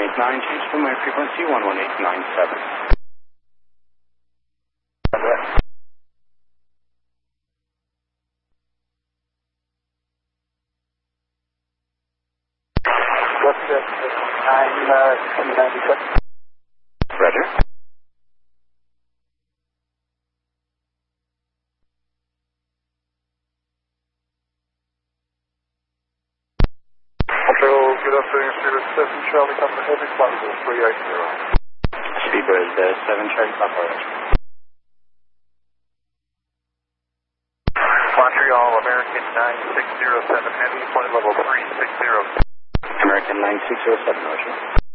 1189, change to my frequency 11897. What's that? 997. Roger. Control, good afternoon, Spirit 7 Charlie Papa Heavy Flight 380. Speedbird 7 Charlie Papa. Montreal, American 9607 Heavy, flight level 360. American 9607, Roger.